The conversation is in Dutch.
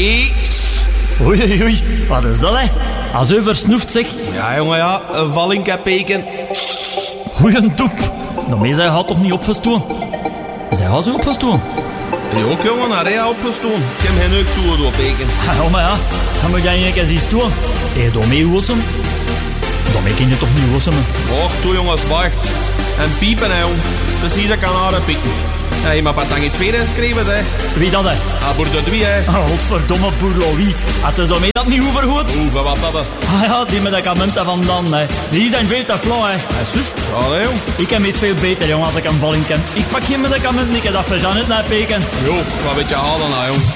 2. Oei, wat is dat, hè? Als u versnoeft, zeg. Ja, jongen, ja. Een vallinkepeken. Goeie toep. Daarmee zij gaat toch niet opgestoken? Zij gaat zo opgestoken? Je ook, jongen, naar hij opgestoken. Ik heb geen neuk toe door peken. Ja, maar ja. Dan moet jij een keer zien stoen. Hé, daarmee hossen. Daarmee kun je toch niet hossen, hè? Och, toe, jongens, wacht. En piepen, hè, jong. Precies, ik kan haar pieken. Ja, maar wat dan in tweede inschrijven, hè? Wie dat, hè? Ah, boer de Dwie, hè? Godverdomme, boer Louis. Had is daarmee dat niet overgoed? Hoeveel wat dat, hè? Ah ja, die medicamenten van dan, hè. Die zijn veel te flauw, hè. Ja, zus. Allee, jong. Ik heb het veel beter, jongen, als ik een valling ken. Ik pak geen medicamenten, ik heb dat voor Janet naar peken. Jo, wat weet je halen, nou, jong?